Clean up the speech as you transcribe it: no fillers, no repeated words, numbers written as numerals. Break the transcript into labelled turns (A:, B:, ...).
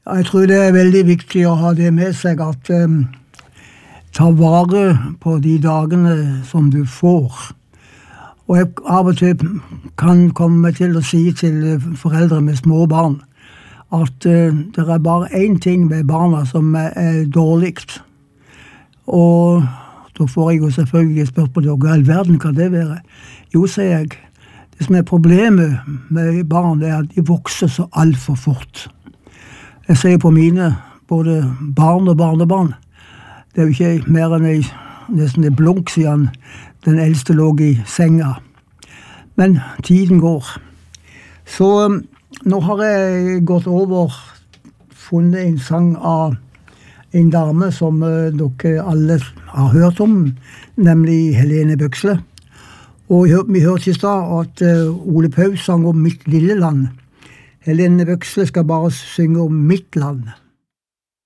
A: Jeg tror det veldig viktig å ha det med seg at ta vare på de dagene som du får. Og jeg av og til kan komme til å si til foreldre med små barn at det bare én ting med barna som dårligst. Og da får jeg jo selvfølgelig spørsmål, hva i all verden kan det være? Jo, sier jeg, det som problemet med barn at de vokser så alt for fort. Jeg ser på mine, både barn og barnebarn, det jo ikke mer enn nesten en blunk siden den eldste lå i senga. Men tiden går. Så nå har jeg gått over, funnet en sang av en dame som dere alle har hørt om, nemlig Helene Bøksle. Og vi hørte i stad at Ole Paus sang om Mitt lille land. Helene Bøksle skal bare synge om mitt land.